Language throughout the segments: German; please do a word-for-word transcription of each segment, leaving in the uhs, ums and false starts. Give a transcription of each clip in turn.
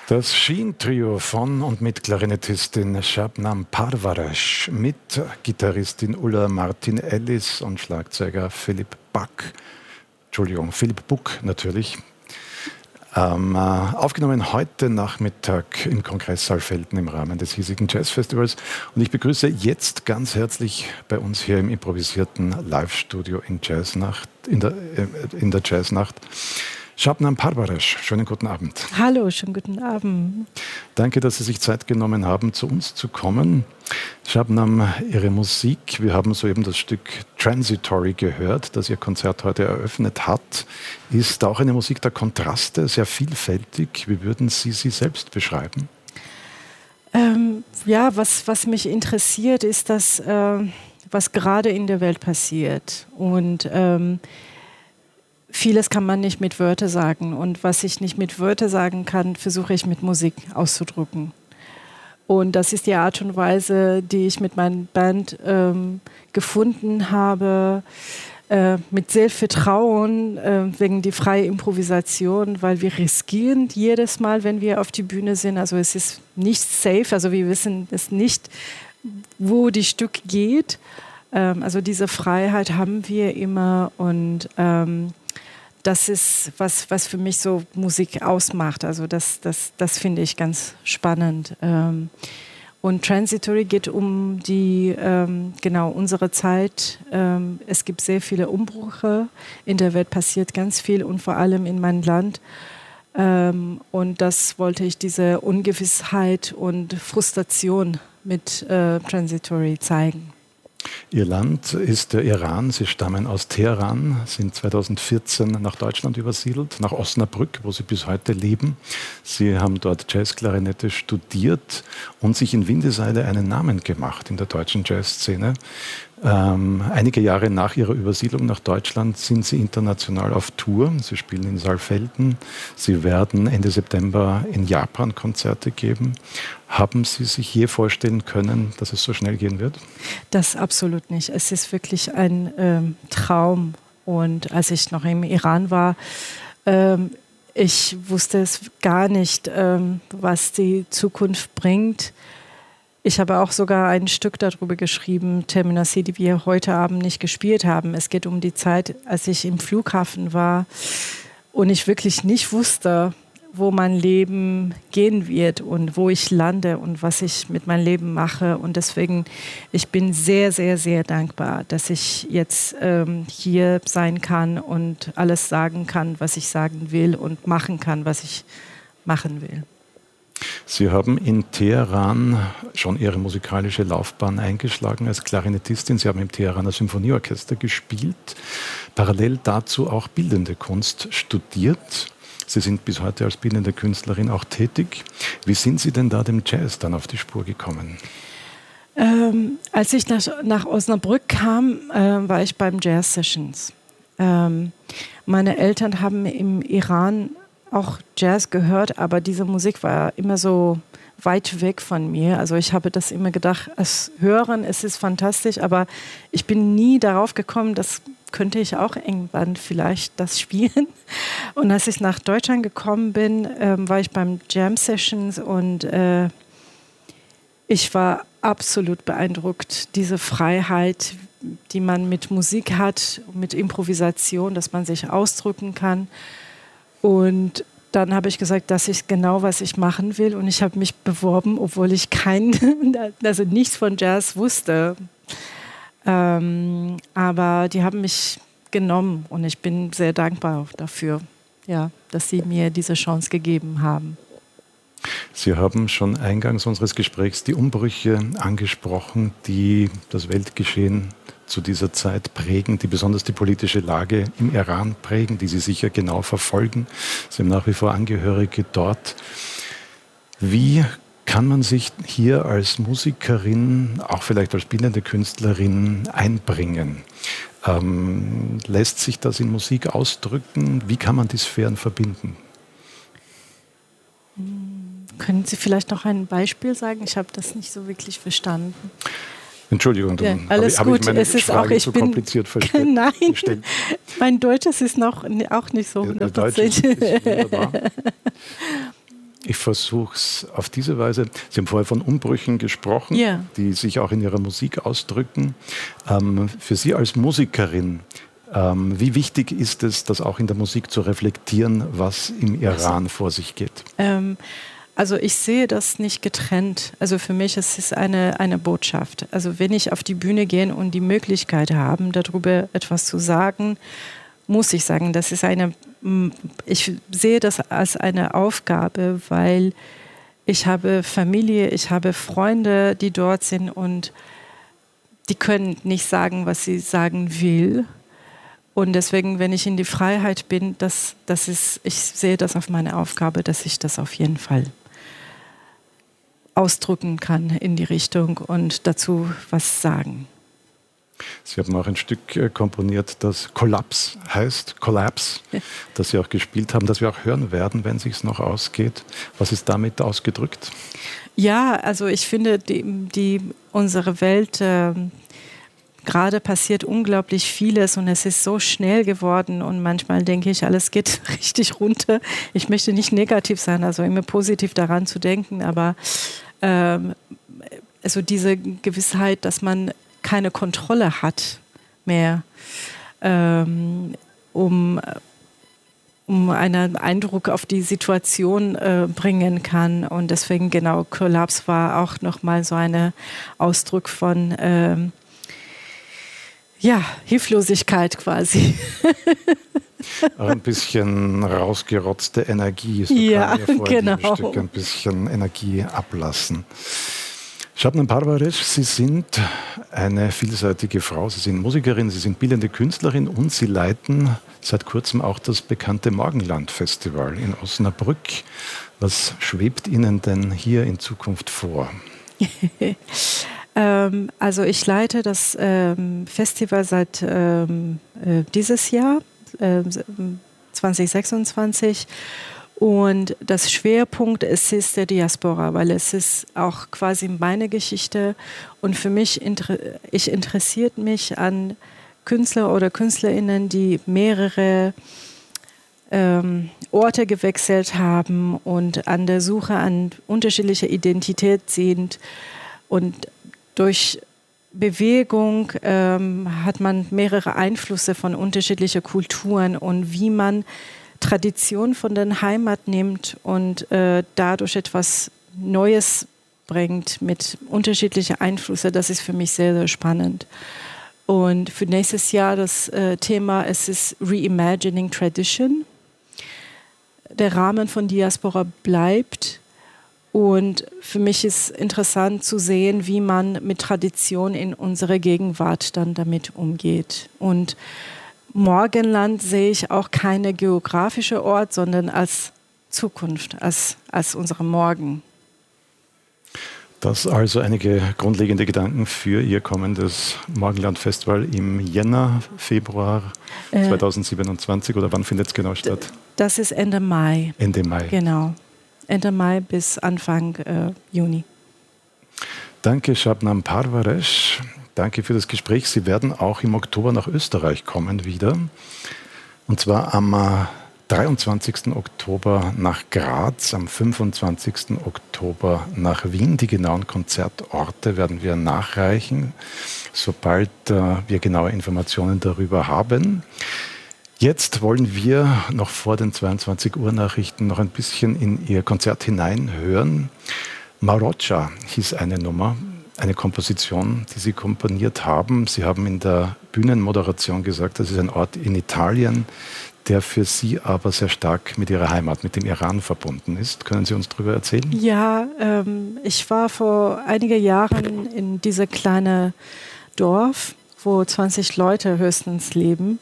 Das Sheen-Trio von und mit Klarinettistin Shabnam Parvaresh, mit Gitarristin Ulla Martin-Ellis und Schlagzeuger Philipp Buck. Entschuldigung, Philipp Buck natürlich. Ähm, äh, aufgenommen heute Nachmittag im Kongresssaal Velten im Rahmen des hiesigen Jazzfestivals. Und ich begrüße jetzt ganz herzlich bei uns hier im improvisierten Live-Studio in, Jazznacht, in, der, äh, in der Jazznacht Shabnam Parvaresh. Schönen guten Abend. Hallo, schönen guten Abend. Danke, dass Sie sich Zeit genommen haben, zu uns zu kommen. Shabnam, Ihre Musik, wir haben soeben das Stück Transitory gehört, das Ihr Konzert heute eröffnet hat, ist auch eine Musik der Kontraste, sehr vielfältig. Wie würden Sie sie selbst beschreiben? Ähm, ja, was, was mich interessiert, ist das, äh, was gerade in der Welt passiert. Und ähm, vieles kann man nicht mit Wörtern sagen. Und was ich nicht mit Wörtern sagen kann, versuche ich mit Musik auszudrücken. Und das ist die Art und Weise, die ich mit meiner Band ähm, gefunden habe, äh, mit sehr Vertrauen, äh, wegen der freien Improvisation, weil wir riskieren jedes Mal, wenn wir auf die Bühne sind. Also es ist nicht safe, also wir wissen es nicht, wo die Stück geht. Ähm, also diese Freiheit haben wir immer und ähm, das ist, was, was für mich so Musik ausmacht. Also das, das, das finde ich ganz spannend. Ähm, und Transitory geht um die, ähm, genau, unsere Zeit. Ähm, es gibt sehr viele Umbrüche. In der Welt passiert ganz viel und vor allem in meinem Land. Ähm, und das wollte ich, diese Ungewissheit und Frustration mit äh, Transitory zeigen. Ihr Land ist der Iran. Sie stammen aus Teheran, sind zweitausendvierzehn nach Deutschland übersiedelt, nach Osnabrück, wo Sie bis heute leben. Sie haben dort Jazzklarinette studiert und sich in Windeseile einen Namen gemacht in der deutschen Jazzszene. Ähm, einige Jahre nach Ihrer Übersiedlung nach Deutschland sind Sie international auf Tour. Sie spielen in Saalfelden. Sie werden Ende September in Japan Konzerte geben. Haben Sie sich je vorstellen können, dass es so schnell gehen wird? Das absolut nicht. Es ist wirklich ein ähm, Traum. Und als ich noch im Iran war, ähm, ich wusste es gar nicht, ähm, was die Zukunft bringt. Ich habe auch sogar ein Stück darüber geschrieben, Terminal C, die wir heute Abend nicht gespielt haben. Es geht um die Zeit, als ich im Flughafen war und ich wirklich nicht wusste, wo mein Leben gehen wird und wo ich lande und was ich mit meinem Leben mache. Und deswegen, ich bin sehr, sehr, sehr dankbar, dass ich jetzt ähm, hier sein kann und alles sagen kann, was ich sagen will und machen kann, was ich machen will. Sie haben in Teheran schon Ihre musikalische Laufbahn eingeschlagen als Klarinettistin. Sie haben im Teheraner Symphonieorchester gespielt, parallel dazu auch bildende Kunst studiert. Sie sind bis heute als bildende Künstlerin auch tätig. Wie sind Sie denn da dem Jazz dann auf die Spur gekommen? Ähm, als ich nach, nach Osnabrück kam, äh, war ich beim Jazz Sessions. Ähm, meine Eltern haben im Iran auch Jazz gehört, aber diese Musik war immer so weit weg von mir. Also ich habe das immer gedacht, als Hören, es ist fantastisch, aber ich bin nie darauf gekommen, das könnte ich auch irgendwann vielleicht das spielen. Und als ich nach Deutschland gekommen bin, ähm, war ich beim Jam Sessions und äh, ich war absolut beeindruckt, diese Freiheit, die man mit Musik hat, mit Improvisation, dass man sich ausdrücken kann. Und dann habe ich gesagt, das ist genau, was ich machen will. Und ich habe mich beworben, obwohl ich kein, also nichts von Jazz wusste. Ähm, aber die haben mich genommen und ich bin sehr dankbar dafür, ja, dass sie mir diese Chance gegeben haben. Sie haben schon eingangs unseres Gesprächs die Umbrüche angesprochen, die das Weltgeschehen zu dieser Zeit prägen, die besonders die politische Lage im Iran prägen, die Sie sicher genau verfolgen. Sie haben nach wie vor Angehörige dort. Wie kann man sich hier als Musikerin, auch vielleicht als bildende Künstlerin einbringen? Ähm, lässt sich das in Musik ausdrücken? Wie kann man die Sphären verbinden? Können Sie vielleicht noch ein Beispiel sagen? Ich habe das nicht so wirklich verstanden. Entschuldigung, dann ja, alles habe ich, gut. habe ich meine es ist Frage auch, ich zu bin, kompliziert verstanden. Nein, mein Deutsch ist noch, auch nicht so hundert Prozent. Deutsch ist, ist wunderbar. Ich versuche es auf diese Weise. Sie haben vorher von Umbrüchen gesprochen, yeah. die sich auch in Ihrer Musik ausdrücken. Ähm, für Sie als Musikerin, ähm, wie wichtig ist es, das auch in der Musik zu reflektieren, was im Iran also, vor sich geht? Ähm, also ich sehe das nicht getrennt. Also für mich ist es eine, eine Botschaft. Also wenn ich auf die Bühne gehe und die Möglichkeit habe, darüber etwas zu sagen, muss ich sagen, das ist eine, ich sehe das als eine Aufgabe, weil ich habe Familie, ich habe Freunde, die dort sind und die können nicht sagen, was sie sagen will. Und deswegen, wenn ich in die Freiheit bin, das, das ist, ich sehe das auf meine Aufgabe, dass ich das auf jeden Fall ausdrücken kann in die Richtung und dazu was sagen. Sie haben auch ein Stück äh, komponiert, das Kollaps heißt, Collapse, das Sie auch gespielt haben, das wir auch hören werden, wenn es sich noch ausgeht. Was ist damit ausgedrückt? Ja, also ich finde, die, die, unsere Welt, äh, gerade passiert unglaublich vieles und es ist so schnell geworden und manchmal denke ich, alles geht richtig runter. Ich möchte nicht negativ sein, also immer positiv daran zu denken, aber äh, also diese Gewissheit, dass man keine Kontrolle hat mehr, ähm, um, um einen Eindruck auf die Situation äh, bringen kann. Und deswegen, genau, Kollaps war auch nochmal so ein Ausdruck von ähm, ja, Hilflosigkeit quasi. Auch ein bisschen rausgerotzte Energie. So ja, kann ja genau. Ein Stück ein bisschen Energie ablassen. Shabnam Parvaresh, Sie sind eine vielseitige Frau. Sie sind Musikerin, Sie sind bildende Künstlerin und Sie leiten seit kurzem auch das bekannte Morgenland-Festival in Osnabrück. Was schwebt Ihnen denn hier in Zukunft vor? ähm, also ich leite das ähm, Festival seit ähm, äh, dieses Jahr, äh, zwanzig sechsundzwanzig. Und das Schwerpunkt es ist der Diaspora, weil es ist auch quasi meine Geschichte. Und für mich, ich interessiert mich an Künstler oder KünstlerInnen, die mehrere ähm, Orte gewechselt haben und an der Suche an unterschiedlicher Identität sind. Und durch Bewegung ähm, hat man mehrere Einflüsse von unterschiedlichen Kulturen und wie man Tradition von der Heimat nimmt und äh, dadurch etwas Neues bringt mit unterschiedlichen Einflüssen. Das ist für mich sehr, sehr spannend. Und für nächstes Jahr das äh, Thema, es ist Reimagining Tradition. Der Rahmen von Diaspora bleibt. Und für mich ist interessant zu sehen, wie man mit Tradition in unserer Gegenwart dann damit umgeht. Und Morgenland sehe ich auch keine geografische Ort, sondern als Zukunft, als, als unsere Morgen. Das also einige grundlegende Gedanken für Ihr kommendes Morgenland-Festival im Jänner, Februar äh, zweitausendsiebenundzwanzig oder wann findet es genau statt? Das ist Ende Mai. Ende Mai. Genau. Ende Mai bis Anfang äh, Juni. Danke, Shabnam Parvaresh. Danke für das Gespräch. Sie werden auch im Oktober nach Österreich kommen wieder. Und zwar am dreiundzwanzigsten Oktober nach Graz, am fünfundzwanzigsten Oktober nach Wien. Die genauen Konzertorte werden wir nachreichen, sobald äh, wir genaue Informationen darüber haben. Jetzt wollen wir noch vor den zweiundzwanzig Uhr Nachrichten noch ein bisschen in Ihr Konzert hineinhören. Maroccia hieß eine Nummer. Eine Komposition, die Sie komponiert haben. Sie haben in der Bühnenmoderation gesagt, das ist ein Ort in Italien, der für Sie aber sehr stark mit Ihrer Heimat, mit dem Iran verbunden ist. Können Sie uns darüber erzählen? Ja, ähm, ich war vor einigen Jahren in diesem kleinen Dorf, wo zwanzig Leute höchstens leben.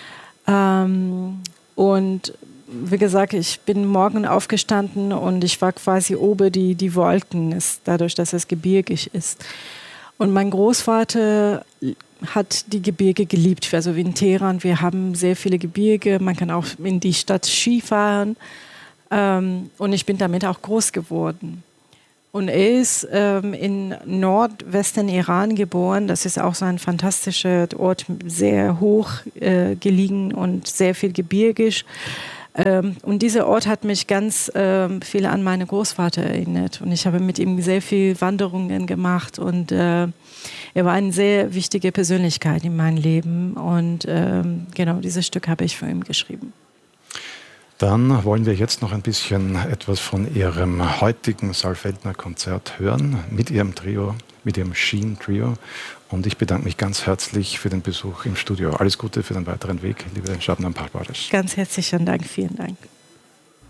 Ähm, und wie gesagt, ich bin morgen aufgestanden und ich war quasi oben die, die Wolken, ist, dadurch, dass es gebirgig ist. Und mein Großvater hat die Gebirge geliebt, also wie in Teheran. Wir haben sehr viele Gebirge, man kann auch in die Stadt Ski fahren. Ähm, und ich bin damit auch groß geworden. Und er ist ähm, in Nordwesten Iran geboren. Das ist auch so ein fantastischer Ort, sehr hoch äh, gelegen und sehr viel gebirgig. Ähm, und dieser Ort hat mich ganz ähm, viel an meinen Großvater erinnert. Und ich habe mit ihm sehr viel Wanderungen gemacht. Und äh, er war eine sehr wichtige Persönlichkeit in meinem Leben. Und ähm, genau, dieses Stück habe ich für ihn geschrieben. Dann wollen wir jetzt noch ein bisschen etwas von Ihrem heutigen Saalfeldner-Konzert hören, mit Ihrem Trio, mit Ihrem Sheen-Trio. Und ich bedanke mich ganz herzlich für den Besuch im Studio. Alles Gute für den weiteren Weg, liebe Shabnam Parvarez. Ganz herzlichen Dank, vielen Dank.